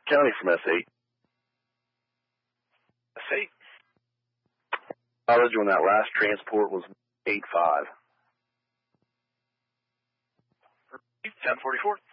County from S8. S8. Mileage on that last transport was 85. 1044.